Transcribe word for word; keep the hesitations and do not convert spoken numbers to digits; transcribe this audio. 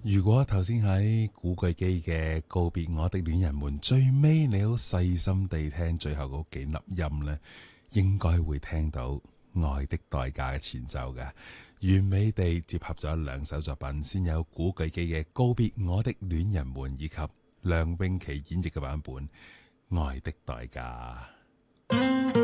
如果頭先喺古巨基嘅告別我的戀人們最尾你好細心地聽最後嗰幾粒音呢，應該會聽到愛的代價嘅前奏嘅，完美地接合咗兩首作品，先有古巨基嘅告別我的戀人們，以及梁詠琪演繹嘅版本愛的代價。